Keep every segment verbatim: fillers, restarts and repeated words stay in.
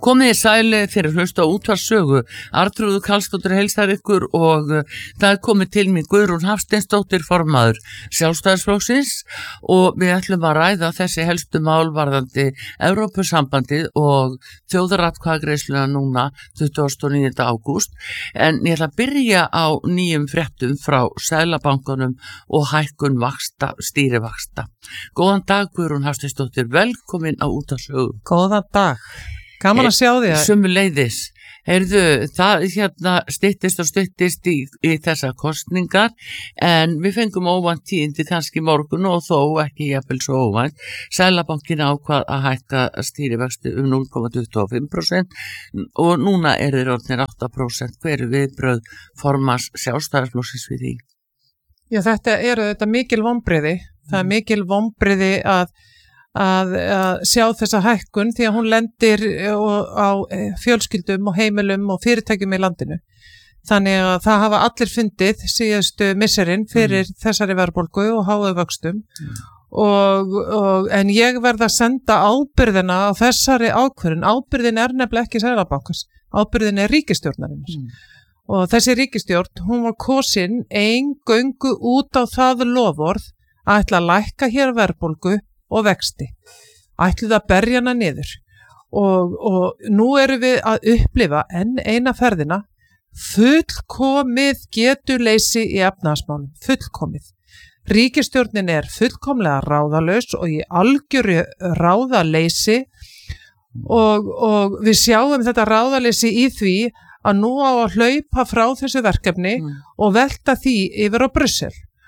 Komið í sæli fyrir hlusta á útvarpssögu. Arnþrúður Karlsdóttir heilsar ykkur og það er komið til mín Guðrún Hafsteinsdóttir formaður Sjálfstæðisflokksins og við ætlum að ræða þessi helstu mál varðandi Evrópusambandið og þjóðaratkvæðagreiðsluna núna tuttugasta og níunda ágúst. En ég ætla að byrja á nýjum fréttum frá Seðlabankanum og hækkun vaxta, stýrivaxta. Góðan dag Guðrún Hafsteinsdóttir, velkomin á útvarpssögu. Góðan dag. Gaman að sjá því að... Sömuleiðis. Heyrðu, það hérna styttist og styttist í, í þessa kostningar en við fengum óvænt tíðindi kannski morgun og þó ekki jafnvel svo óvænt. Seðlabankinn ákvað að hækka stýrivexti um núll komma tuttugu og fimm prósent og núna er þeir orðnir átta prósent. Hver er viðbrögð formanns Sjálfstæðisflokksins við því? Já, þetta eru þetta mikil vonbrigði. Það er mikil vonbrigði að Að, að sjá þessa hækkun því að hún lendir á fjölskyldum og heimilum og fyrirtækjum í landinu. Þannig að það hafa allir fundið síðustu misserinn fyrir mm. þessari verðbólgu og háu vöxtum mm. og, og, en ég verð að senda ábyrðina á þessari ákvörðun. Ábyrðin er nefnilega ekki Seðlabankans, ábyrðin er ríkisstjórnarinnar. Mm. Og þessi ríkisstjórn, hún var kosin eingöngu út á það loforð að ætla að lækka hér verðbólgu og vexti. Ætluð að berja hana niður og, og nú erum við að upplifa enn eina ferðina fullkomið getuleysi í efnahagsmálum, fullkomið. Ríkisstjórnin er fullkomlega ráðalaus og í algjöru ráðaleysi og, og við sjáum þetta ráðaleysi í því að nú á að hlaupa frá þessu verkefni mm. og velta því yfir á Brussel.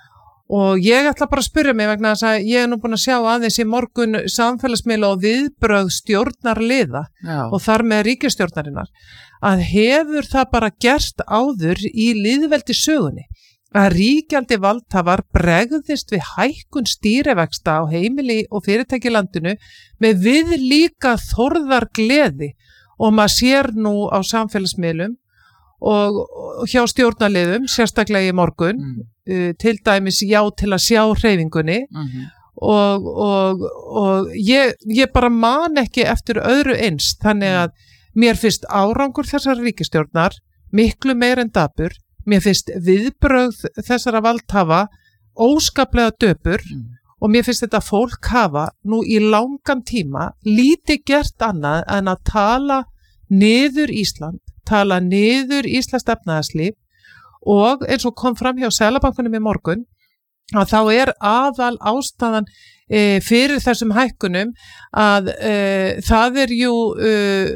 Og ég ætla bara að spyrja mig vegna þess að ég er nú búin að sjá aðeins í morgun samfélagsmiðla og viðbrögð stjórnarliða Já. Og þar með ríkisstjórnarinnar að hefur það bara gerst áður í lýðveldi sögunni að ríkjaldi valdhafar bregðist við hækkun stýrivexta á heimili og fyrirtæki í landinu með við líka þorðar gleði og maður sér nú á samfélagsmiðlum og hjá stjórnarliðum sérstaklega í morgun mm. uh, til dæmis já til að sjá hreyfingunni mm-hmm. og, og, og ég, ég bara man ekki eftir öðru eins þannig að mér finnst árangur þessar ríkisstjórnar miklu meir en dapur, mér finnst viðbrögð þessara valdhafa óskaplega döpur mm. og mér finnst þetta fólk hafa nú í langan tíma lítið gert annað en að tala niður Ísland tala niður Íslands efnahagslíf og eins og kom fram hjá Seðlabankanum í morgun að þá er aðal ástæðan e, fyrir þessum hækkunum að e, það er jú e,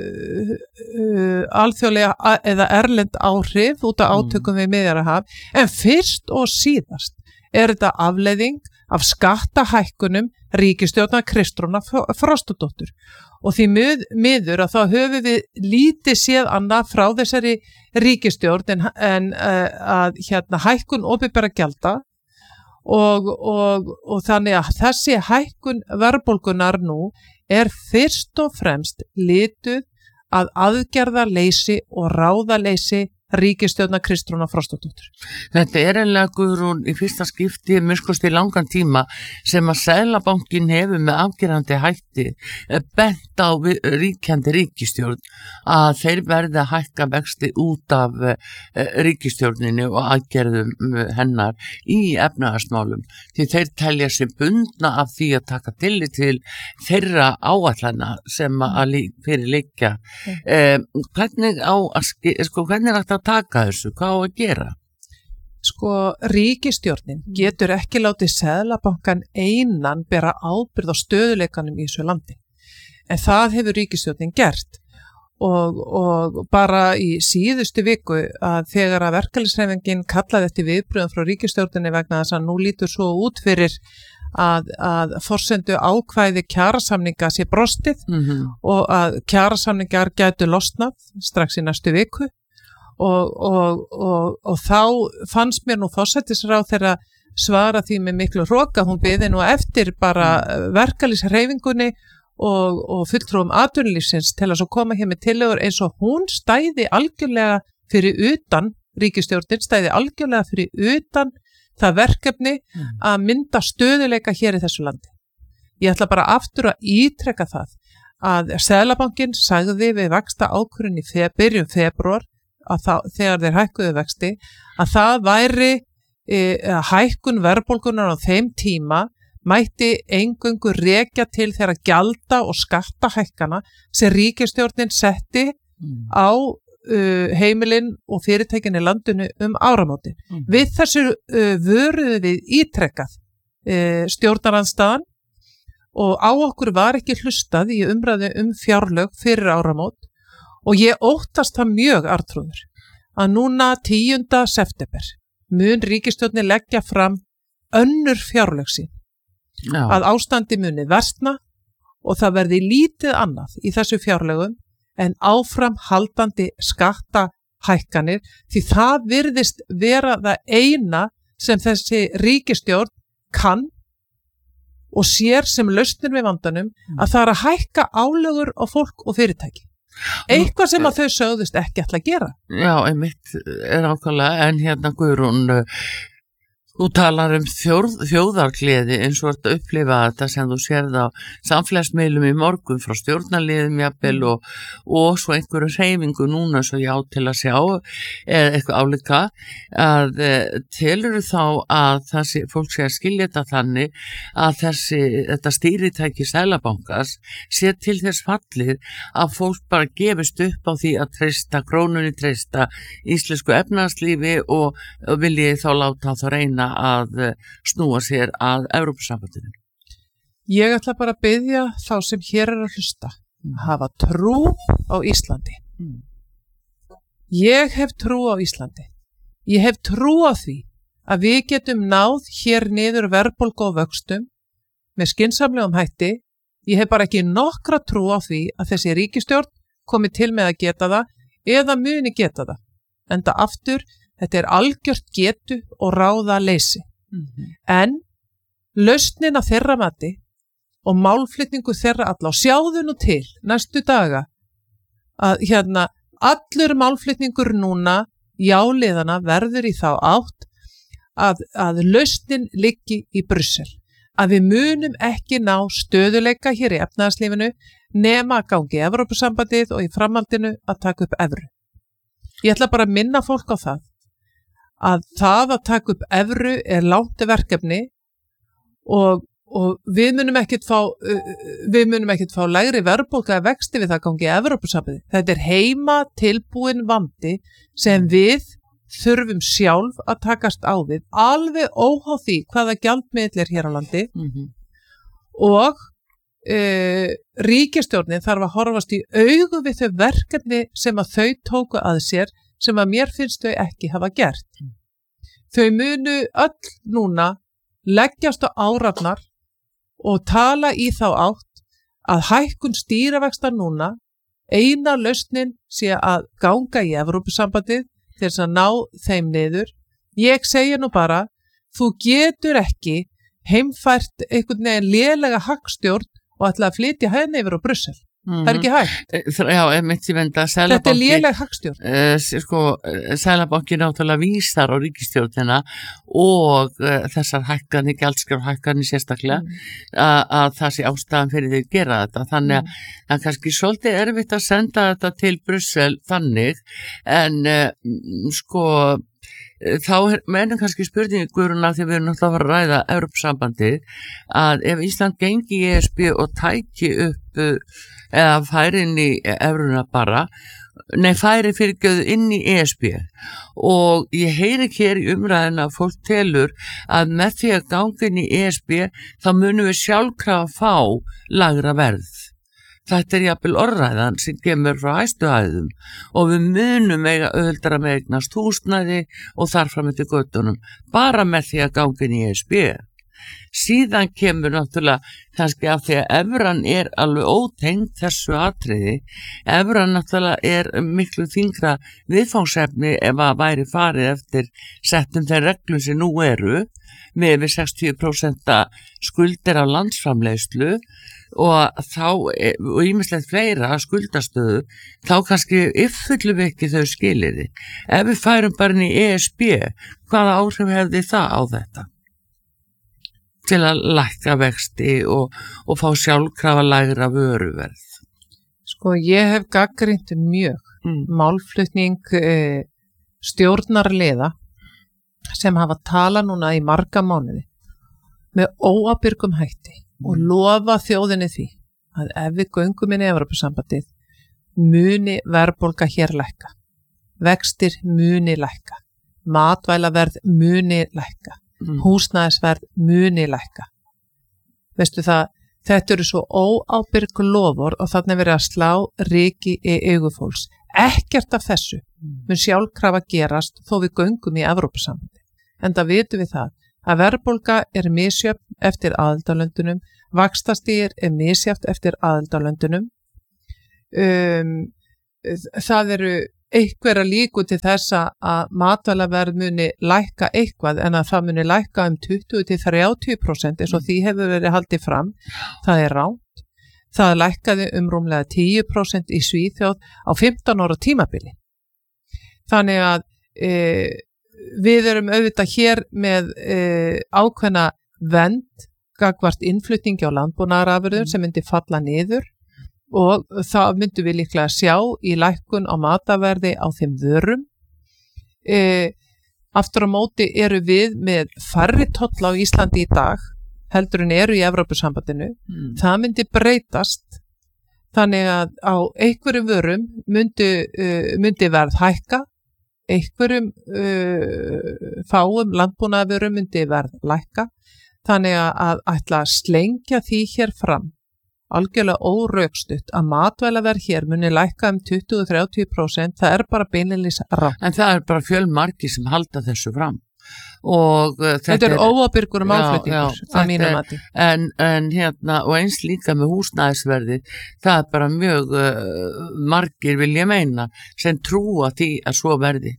e, alþjóðlega eða erlend áhrif út af átökum mm. við Miðjarðarhaf en fyrst og síðast er þetta afleiðing af skattahækkunum ríkisstjórnar Kristrúnar Frostadóttur og því mið, miður að þá höfum við lítið séð annað frá þessari ríkisstjórn en, en uh, að hérna hækkun opinberra gjalda og, og, og þannig að þessi hækkun verðbólgunar nú er fyrst og fremst lituð að aðgerðarleysi og ráðaleysi ríkisstjórnar Kristrúnar Frostadóttur. Þetta er eiginlega Guðrún í fyrsta skipti minnst í langan tíma sem að Seðlabankinn hefur með afgerandi hætti bent á ríkjandi ríkisstjórn að þeir verði að hækka vexti út af ríkisstjórninni og aðgerðum hennar í efnahagsmálum því þeir telja sig bundna af því að taka tillit til þeirra áætlana sem að fyrir liggja. Mm. Eh, hvernig á að sko hvernig er þetta að taka þessu, hvað á að gera? Sko, ríkisstjórnin getur ekki látið Seðlabankan einan bera ábyrgð á stöðuleikanum í þessu landi. En það hefur ríkisstjórnin gert og, og bara í síðustu viku að þegar að verkalýðshreyfingin kallaði eftir viðbröðum frá ríkisstjórninni vegna þess að nú lítur svo út fyrir að, að forsendu ákvæði kjarasamninga sé brostið mm-hmm. og að kjarasamningar gætu losnað strax í næstu viku Og, og, og, og þá fannst mér nú forsætisráðherra svara því með miklu hroka, hún biði nú eftir bara verkalýðshreyfingunni og, og fulltrúum atvinnulífsins til að svo koma hér með tillögur eins og hún stæði algjörlega fyrir utan, ríkisstjórnin stæði algjörlega fyrir utan það verkefni að mynda stöðuleika hér í þessu landi. Ég ætla bara aftur að ítreka það að Seðlabankinn sagði við vaxta ákvörðun í fe, byrjun febrúar að það, þegar þeir hækkuðu vexti að það væri e, hækkun verðbólgunar á þeim tíma mætti eingöngu rekja til þeirra gjalda og skattahækkana sem ríkisstjórnin setti mm. á uh, heimilin og fyrirtækin í landinu um áramótin. Mm. Við þessu uh, vöruðu við ítrekkað uh, stjórnarandstaðan og á okkur var ekki hlustað í umræðu um fjárlög fyrir áramót og ég óttast það mjög, Arnþrúður, að núna tíunda september mun ríkisstjórnin leggja fram önnur fjárlög sín. Já. Að ástandi muni versna og það verði lítið annað í þessu fjárlögum en áframhaldandi skattahækkanir því það virðist vera það eina sem þessi ríkisstjórn kann og sér sem lausnir við vandanum að það er að hækka álögur á fólk og fyrirtæki. Eitthvað sem að þau sögðust ekki ætla að gera. Já, einmitt er ákvæmlega en hérna Guðrún þú talar um þjóð, þjóðargleði eins og að upplifa þetta sem þú sérð á samfélagsmiðlum í morgun frá stjórnarliðum jafnvel og, og svo einhverju hreyfingu núna svo já til að sjá eða eitthvað álíka að telur þá að þessi fólk sé að skilja þetta þannig að þessi, þetta stýritæki Seðlabankans sé til þess fallið að fólk bara gefist upp á því að treysta, krónunni treysta íslensku efnahagslífi og, og vilji þá láta þá reyna að snúa sér að Evrópusambandinu. Ég ætla bara að biðja þá sem hér er að hlusta að hafa trú á Íslandi. Mm. Ég hef trú á Íslandi. Ég hef trú á því að við getum náð hér niður verðbólgu og vöxtum með skynsamlegum hætti. Ég hef bara ekki nokkra trú á því að þessi ríkisstjórn komi til með að geta það eða muni geta það. Enda aftur þetta er algjört getu og ráða leysi. Mm-hmm. En lausnin að þeirra mati og málflutningu þeirra alla og sjáðu nú til næstu daga að hérna allur málflutningur núna jáliðana verður í þá átt að, að lausnin liggi í Brussel. Að við munum ekki ná stöðuleika hér í efnahagslífinu nema að gangi Evrópusambandið og í framhaldinu að taka upp evru. Ég ætla bara að minna fólk á það að það að taka upp evru er langt verkefni og, og við munum ekkert fá, við munum ekkert fá lægri verðbólgu eða vexti við það gangi í Evrópusambandið. Þetta er heima tilbúin vandi sem við þurfum sjálf að takast á við, alveg óháð því hvaða gjaldmiðill er hér á landi mm-hmm. og uh, ríkisstjórnin þarf að horfast í augu við þau verkefni sem að þau tóku að sér sem að mér finnst þau ekki hafa gert. Mm. Þau munu öll núna leggjast á árarnar og tala í þá átt að hækkun stýrivexta núna, eina lausnin sé að ganga í Evrópusambandið til þess að ná þeim niður. Ég segi nú bara, þú getur ekki heimfært einhvern veginn lélega hagstjórn og ætla að flytja henni yfir á Brussel. Mm-hmm. Það er ekki hægt. Já, einmitt ég venda að Seðlabanki Þetta er léleg hagstjórn. Uh, sko, Seðlabanki náttúrulega vísar á ríkisstjórnina og uh, þessar hækkanir, gjaldskrárhækkanir sérstaklega mm. að, að það sé ástæðan fyrir því að gera þetta. Þannig að mm. það er kannski svolítið erfitt að senda þetta til Brussel þannig en uh, sko þá mennum kannski spurningi Guðrún af því við erum náttúrulega að fara að ræða Evrópusambandið að ef Ísland gengi í E S B og tæki upp uh, eða færi inn í evruna bara, nei færi fyrirgjöðu inn í E S B og ég heyri hér í umræðina að fólk telur að með því að ganga inn í E S B þá munum við sjálfkrafa fá lagra verð. Þetta er jafnvel orðræðan sem kemur frá hæstu hæðum og við munum eiga auðveldara með eignast húsnæði og þarfram eftir göttunum bara með því að ganga inn í E S B. Síðan kemur náttúrulega kannski af því að evran er alveg ótengd þessu atriði. Evran náttúrulega er miklu þyngra viðfangsefni ef að væri farið eftir settum þeir reglum sem nú eru með við sextíu prósent skuldir á landsframleiðslu og þá, og ýmislegt fleira skuldastöðu, þá kannski uppfyllum við ekki þau skilyrði. Ef við færum bara inn í E S B, hvaða áhrif hefði það á þetta? Til að lækka vexti og, og fá sjálfkrafa lægra vöruverð. Sko, ég hef gagnrýnt mjög mm. málflutning uh, stjórnarliða sem hafa talað núna í marga mánuði með óábyrgum hætti mm. og lofa þjóðinni því að ef við göngum inn í Evrópusambandið muni verðbólga hér lækka, vextir muni lækka, matvælaverð muni lækka, mm. húsnæðisverð muni lækka. Veistu það, þetta eru svo óábyrg lofur og þannig verið að slá ryki í augu fólks. Ekkert af þessu mun sjálfkrafa gerast þó við göngum í Evrópusambandið. En það vitum við það að verðbólga er misjöfn eftir aðildarlöndunum, vaxtastigið er misjafnt eftir aðildarlöndunum. Um, það eru einhverja líku til þess að matvælaverð muni lækka eitthvað en að það muni lækka um tuttugu til þrjátíu prósent eins og því hefur verið haldið fram. Það er rangt. Það lækkaði um rúmlega tíu prósent í Svíþjóð á fimmtán ára tímabili. Þannig að e, við erum auðvitað hér með e, ákveðna vernd gagnvart innflutningi á landbúnaðarafurðum sem myndi falla niður og það myndum við líklega sjá í lækkun á mataverði á þeim vörum. E, aftur á móti eru við með færri tolla á Íslandi í dag heldur en eru í Evrópusambandinu. Mm. Það myndi breytast þannig að á einhverjum vörum myndi, uh, myndi verð hækka, einhverjum uh, fáum landbúnaðarvörum myndi verð lækka, þannig að ætla að slengja því hér fram algjörlega órökstutt að matvælaverð hér muni lækka um tuttugu til þrjátíu prósent, það er bara beinlínis rangt. En það er bara fjölmargir sem halda þessu fram. Og uh, þetta, þetta er óábyrgur um málflutningur það mínum mati. En, en hérna og eins líka með húsnæðisverði það er bara mjög uh, margir vil ég meina sem trúa því að svo verði.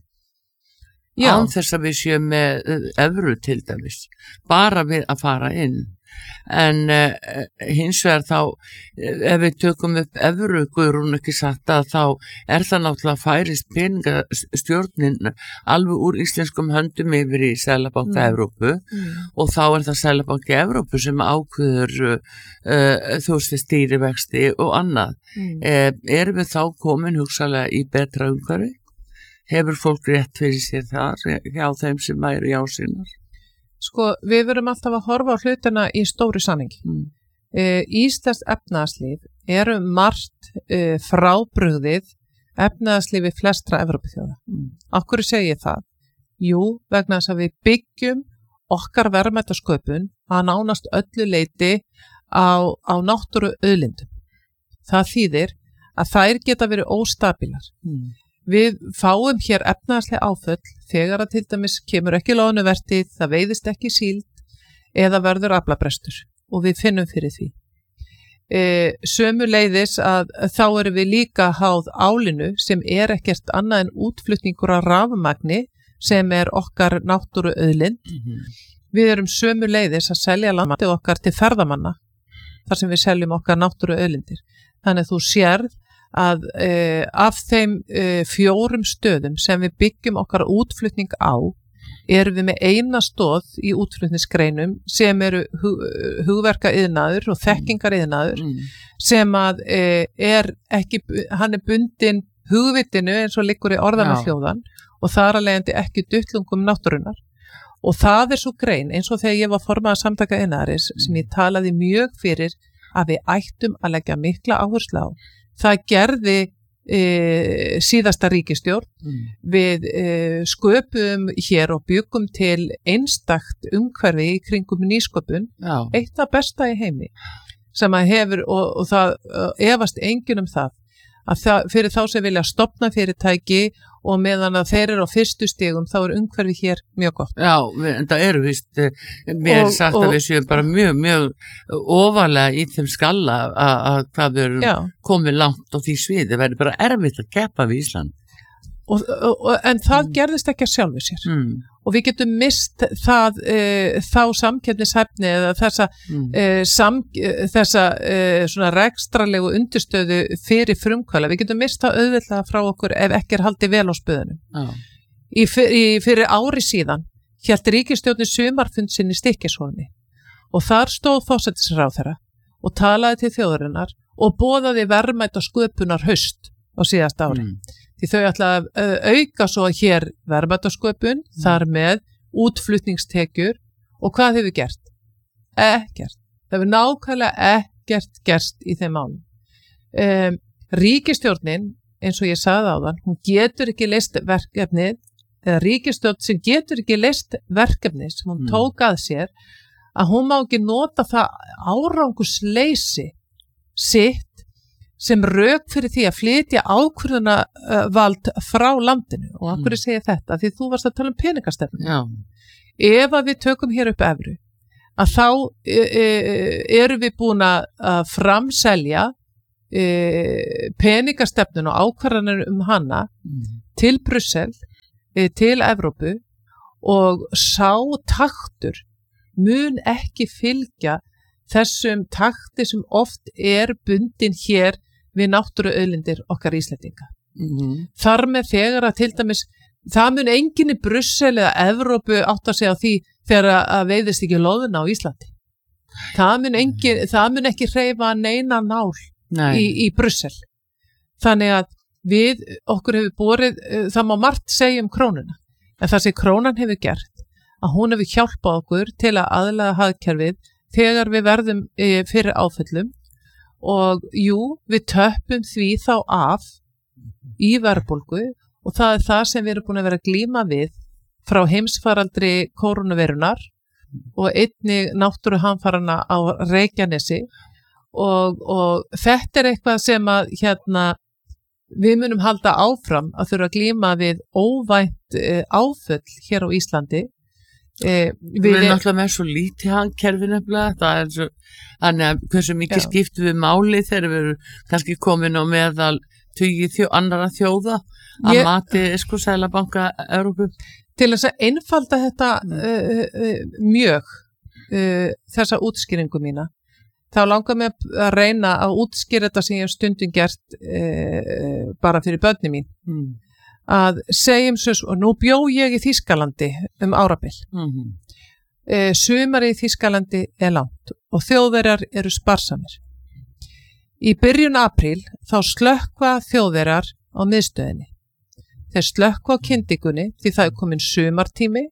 Já. Án þess að við séum með uh, evru til dæmis bara við að fara inn. En uh, hins vegar þá ef við tökum upp evru, Guðrún ekki sagt að þá er það náttúrulega færist peningastjórnin alveg úr íslenskum höndum yfir í Seðlabanka mm. Evrópu mm. og þá er það Seðlabanki Evrópu sem ákveður uh, þú veist stýrivexti og annað. Mm. Uh, erum við þá komin hugsalega í betra umhverfi? Hefur fólk rétt fyrir sér þar hjá þeim sem eru jásinnar? Sko, við verum alltaf að horfa á hlutina í stóri samhengi. Mm. E, Íslands efnahagslíf eru margt e, frábrugðið efnahagslífi flestra Evrópuþjóða. Mm. Af hverju segi ég það? Jú, vegna þess að við byggjum okkar verðmætasköpun að nánast öllu leyti á, á náttúru auðlindum. Það þýðir að þær geta verið óstabilar. Mm. Við fáum hér efnahagsleg áföll þegar að til dæmis kemur ekki loðnuvertíð, það veiðist ekki síld eða verður aflabrestur og við finnum fyrir því. E, sömuleiðis að þá erum við líka háð álinu sem er ekkert annað en útflutningur af rafmagni sem er okkar náttúru auðlind. Mm-hmm. Við erum sömuleiðis að selja landið okkar til ferðamanna þar sem við seljum okkar náttúru auðlindir. Þannig að þú sérð að uh, af þeim uh, fjórum stöðum sem við byggjum okkar útflutning á erum við með eina stóð í útflutningsgreinum sem eru hug, hugverka iðnaður og þekkingar iðnaður mm. sem að uh, er ekki, hann er bundin hugvitinu eins og liggur í orðana hljóðan og þar að leiðandi ekki duttlungum náttúrunnar og það er svo grein eins og þegar ég var formaður samtaka iðnaðarins mm. sem ég talaði mjög fyrir að við ættum að leggja mikla áherslu á. Það gerði e, síðasta ríkisstjórn. Mm. Við e, sköpum hér og byggum til einstakt umhverfi í kringum nýsköpun, Já. Eitt af besta í heimi sem að hefur og, og það efast enginn um það að það, fyrir þá sem vilja stofna fyrirtæki og meðan að þeir eru á fyrstu stigum þá er umhverfi hér mjög gott. Já, við, en það eru vist, mér er sagt og, að við séum bara mjög, mjög ofalega í þeim skalla að hvað við erum já. Komið langt á því sviði, það verður bara erfitt að keppa við Ísland. Og, og, en það mm. gerðist ekki að sjálfu sér mm. og við getum mist það, e, þá samkeppnishæfni eða þessa, mm. e, sam, e, þessa e, svona rekstralegu undirstöðu fyrir frumkvæla, við getum mist það auðvitað frá okkur ef ekki er haldið vel á spöðunum. Ah. Í, í, fyrir ári síðan hélt ríkisstjórnin sumarfund sinn í Stykkishólmi og þar stóð forsætisráðherra og talaði til þjóðarinnar og boðaði verðmæta sköpunar haust á síðasta ári. Mm. Því þau ætla að auka svo hér verðmæta sköpun, mm. þar með útflutningstekjur og hvað hefur gert? Ekkert. Það hefur nákvæmlega ekkert gerst í þeim málum. Um, ríkisstjórnin, eins og ég sagði áðan, hún getur ekki leyst verkefnið, eða ríkisstjórn sem getur ekki leyst verkefnið sem hún mm. tók að sér, að hún má ekki nota það árangursleysi sitt sem rök fyrir því að flytja ákvörðunarvald frá landinu. Og af hverju segja þetta? Því þú varst að tala um peningastefnu. Já. Ef að við tökum hér upp evru, að þá e, e, erum við búin að framselja e, peningastefnun og ákvarðanir um hana mm. til Brussel, e, til Evrópu og sá taktur mun ekki fylgja þessum takti sem oft er bundin hér við náttúruauðlindir okkar Íslendinga. Mm-hmm. Þar með þegar að til dæmis, það mun enginn í Brussel eða Evrópu átt að segja á því þegar að veiðist ekki loðuna á Íslandi. Það mun, engin, það mun ekki hreyfa neina nál Nei. í, í Brussel. Þannig að við, okkur hefur borið, það má margt segja um krónuna, en það sem krónan hefur gert, að hún hefur hjálpað okkur til að aðlaga hagkerfið þegar við verðum fyrir áföllum og jú, við töppum því þá af í verðbólgu og það er það sem við erum búin að vera að glíma við frá heimsfaraldri kórónuveirunar og einnig náttúruhamfarana á Reykjanesi og, og þetta er eitthvað sem að hérna, við munum halda áfram að þurfa að glíma við óvænt eh, áföll hér á Íslandi. Eh, við, við erum náttúrulega með svo lítið hagkerfi nefnilega, það er svo þannig að hversu mikið skiptum við máli þegar við erum kannski komin á meðal tugi þjó, annara þjóða að ég, mati sko Seðlabanka Evrópu. Til þess að einfalda þetta uh, uh, mjög uh, þessa útskýringu mína, þá langar mig að reyna að útskýra þetta sem ég hef stundum gert uh, bara fyrir börni mín. Mm. Að segjum svo, og nú bjó ég í Þýskalandi um árabil. Mm-hmm. e, Sumari í Þýskalandi er langt og Þjóðverjar eru sparsamir. Í byrjun apríl þá slökkva Þjóðverjar á miðstöðinni. Þeir slökkva á kyndingunni því það er komin sumartími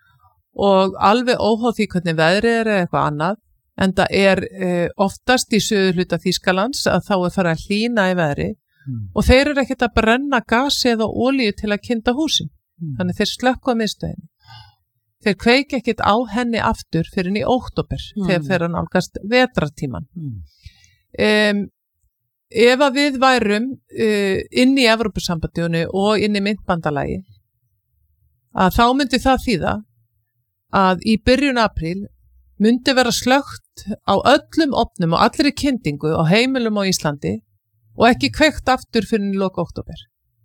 og alveg óháð því hvernig veðrið er eða eitthvað annað, en það er e, oftast í suðurhluta Þýskalands að þá er farið að hlýna í veðri. Mm. Og þeir eru ekkert að brenna gasi eða olíu til að kynda húsin. Mm. Þannig þeir slökkva miðstöðinni. Þeir kveiki ekkert á henni aftur fyrir í október mm. þegar þeir að nálgast vetrartíman. Mm. Um, ef að við værum uh, inn í Evrópusambandinu og inn í myntbandalagi, að þá myndi það þýða að í byrjun apríl myndi vera slökkt á öllum ofnum og allri kyndingu á heimilum á Íslandi og ekki kveikt aftur fyrir í loka október.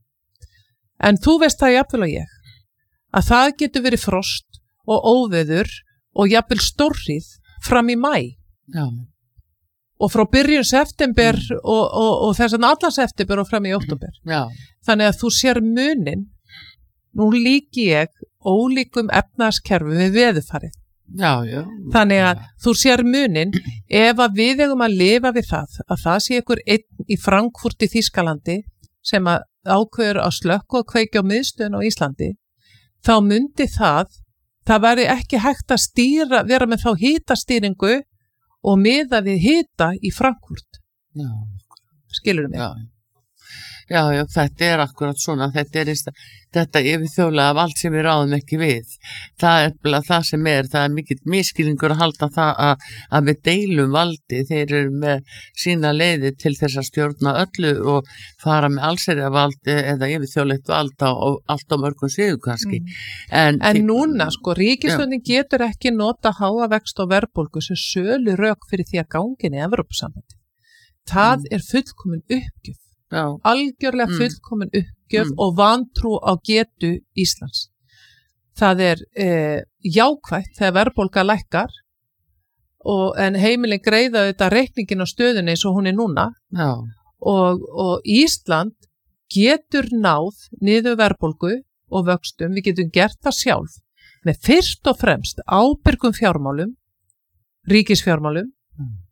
En þú veist það jafnvel og ég, að það getur verið frost og óveður og jafnvel stórhríð fram í maí. Já. Og frá byrjun september mm. og, og, og þess að allan september og fram í október. Já. Þannig að þú sér munin, nú líki ég ólíkum efnahagskerfi við veðurfarið. Já, já. Þannig að já. Þú sér munin ef að við eigum að lifa við það að það sé ykkur einn í Frankfurt í Þýskalandi sem að ákveður að slökkva og kveikja á miðstöðin á Íslandi, þá myndi það það væri ekki hægt að stýra, vera með þá hitastýringu og miða við hita í Frankfurt. Já. Skilur mig? Já. Já, já, þetta er akkurat svona, þetta er þetta yfirþjóðlega vald sem við ráðum ekki við. Það er bara það sem er, það er mikill misskilningur að halda það að, að við deilum valdi, þeir eru með sína leiði til þess að stjórna öllu og fara með allsherjar valdi eða yfirþjóðlegt vald á, á allt á mörgum sviðum kannski. Mm. En, en núna, sko, ríkisstjórnin getur ekki nota háa vext og verðbólgu sem sölu rök fyrir því að gangin í Evrópusambandi. Það mm. er fullkomin uppgjöf. Já. Algjörlega fullkomin uppgjöf mm. og vantrú á getu Íslands. Það er eh, jákvætt þegar verðbólga lækkar og en heimilin greiða þetta reikningin á stöðunni eins og hún er núna. Já. Og, og Ísland getur náð niður verðbólgu og vöxtum, við getum gert það sjálf með fyrst og fremst ábyrgum fjármálum, ríkisfjármálum mm.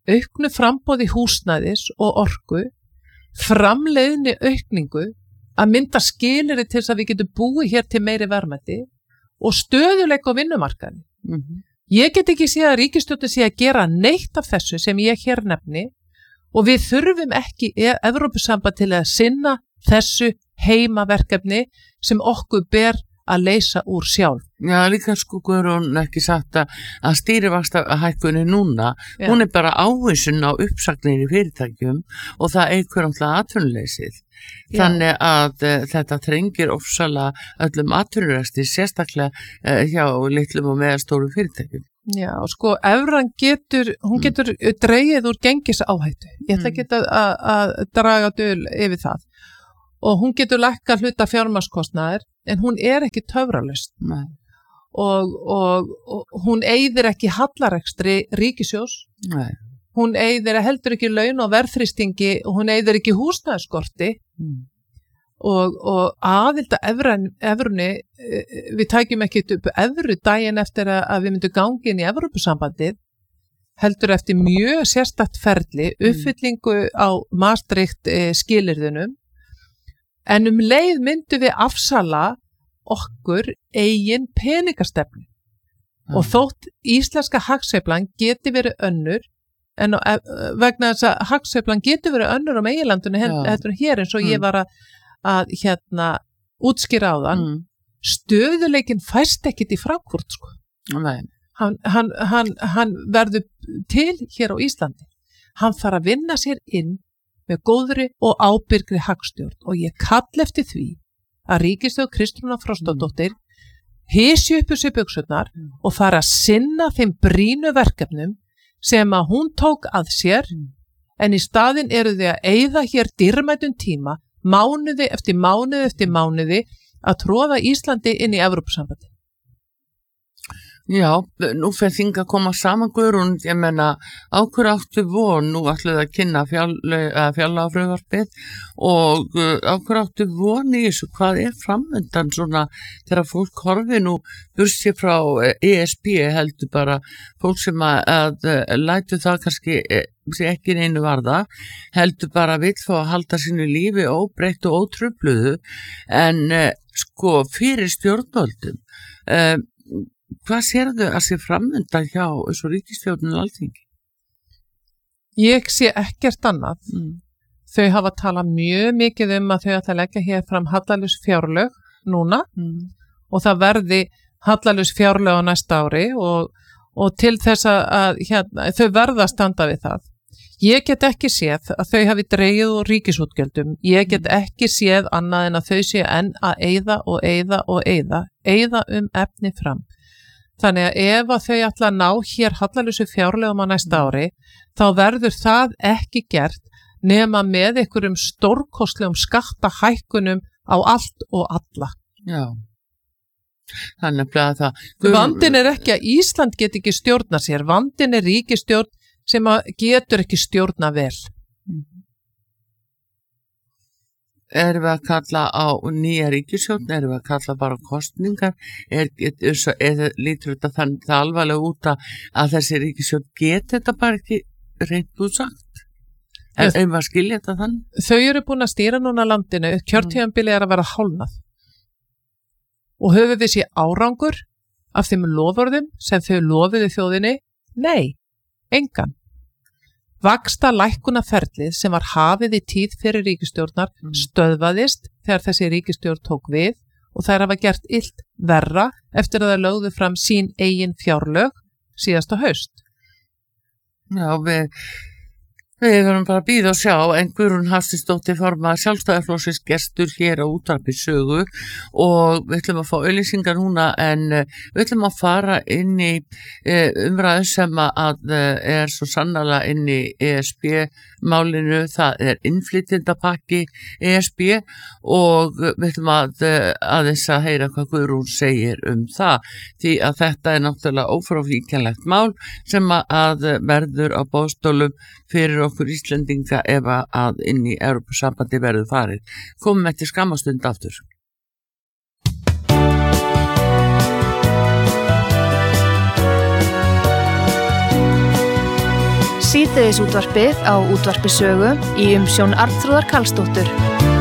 auknu framboði húsnæðis og orku, framleiðni aukningu, að mynda skilyrði til þess að við getum búið hér til meiri verðmæti og stöðuleika á vinnumarkaðinum. Mhm. Ég get ekki séð að ríkisstjórnin sé að gera neitt af þessu sem ég hér nefni og við þurfum ekki Evrópusamband til að sinna þessu heimaverkefni sem okkur ber að leysa úr sjálf. Já, líka sko Guðrún ekki sagt að, að stýrivaxtahækkunin núna, Já. hún er bara ávísun á uppsagnir í fyrirtækjum og það eikur alltaf atvinnuleysið. Já. Þannig að uh, þetta þrengir ofsalega öllum atvinnurekstri, sérstaklega uh, hjá litlum og meðalstórum fyrirtækjum. Já, sko, evran getur, hún getur mm. dregið úr gengisáhættu. Ég ætla ekki að, að, að draga dul yfir það. Og hún getur lækka hluta fjármagnskostnaðar, en hún er ekki töfralaust. Nei. Og, og, og hún eyðir ekki hallarekstri ríkissjóðs. Nei. Hún eyðir heldur ekki laun og verðþrýstingi og hún eyðir ekki húsnæðisskorti. Mm. Og, og aðild að evran, evrunni, við tækjum ekki upp evru daginn eftir að, að við myndum gangi inn í Evrópusambandið, heldur eftir mjög sérstakt ferli, uppfyllingu á Maastricht skilyrðunum, en um leið myndum við afsala okkur eigin peningastefnu. Mm. Og þótt íslenska hagsveiflan geti verið önnur, en á, vegna þess að hagsveiflan geti verið önnur á meginlandinu heldur hér eins og mm. ég var að að hérna útskýra á þann mm. stöðuleikin fæst ekkit í Frankfurt sko. Nei. Hann, hann, hann, hann verður til hér á Íslandi. Hann þarf að vinna sér inn með góðri og ábyrgri hagstjórn og ég kall eftir því að ríkisstjórn Kristrúnar Frostadóttir hysji upp úr sig buxurnar mm. og fara að sinna þeim brýnu verkefnum sem að hún tók að sér mm. en í staðinn eru þau að eyða hér dýrmætum tíma mánuði eftir mánuði eftir mánuði að tróða Íslandi inn í Evrópusambandi. Já, nú fer þing að koma saman Guðrún, ég menna ákveður áttu von, nú ætluðu að kynna fjárlagafrumvarpið og ákveður áttu von í þessu, hvað er framöndan svona þegar fólk horfi nú bursi frá E S B heldur bara fólk sem að, að lætu það kannski sé ekki neinu varða, heldur bara vill fá að halda sínu lífi óbreytt og ótrufluðu en sko fyrir stjórnvöldum um, hvað sérðu að sé framöndan hjá þessu ríkisstjórnin Alþingi? Ég sé ekkert annað. Mm. Þau hafa talað mjög mikið um að þau ætla að leggja hér fram hallalaus fjárlög núna mm. og það verði hallalaus fjárlög á næsta ári og, og til þess að hérna, þau verða að standa við það. Ég get ekki séð að þau hafi dregið úr ríkisútgjöldum. Ég get ekki séð annað en að þau séu enn að eyða og eyða og eyða, eyða um efni fram. Þannig að ef að þau ætla að ná hér hallalausu fjárlegum á næsta ári, þá verður það ekki gert nema með einhverjum stórkostlegum skattahækkunum á allt og alla. Já, þannig að það... Vandinn er ekki að Ísland get ekki stjórna sér, vandinn er ríkisstjórn sem getur ekki stjórna vel. Erum við að kalla á nýja ríkisstjórn, erum við að kalla bara kostningar, er, er, er, er lítur þetta þannig það alvarlega út að þessi ríkisstjórn geti þetta bara ekki reynd útsagt? Er einhvað að skilja þetta þannig? Þau eru búin að stýra núna landinu, kjörtímabilið er að vera hálfnað og höfum við sé árangur af þeim loforðum sem þau lofiðu þjóðinni? Nei, engan. Vaxta lækkunarferlið sem var hafið í tíð fyrir ríkisstjórnar mm. stöðvaðist þegar þessi ríkisstjórn tók við og þær hafa gert illt verra eftir að það lögðu fram sín eigin fjárlög síðasta haust. Já, við, við verðum bara að bíða og sjá en Guðrún Hafsteinsdóttir formaður Sjálfstæðisflokksins gestur hér á Útvarpi Sögu og við ætlum að fá auglýsingar núna en við ætlum að fara inn í umræðu sem að er svo sannarlega inn í E S B-málinu, það er innflytjendapakki E S B og við ætlum að aðeins að heyra hvað Guðrún segir um það því að þetta er náttúrulega ófrávíkjanlegt mál sem að verður á boðstólum fyrir okkur Íslendinga ef að inn í Evrópusambandi verður farið. Komum eftir skammastund aftur. Síðdegisútvarpið á Útvarpi Sögu í umsjón Arnþrúðar Karlsdóttur.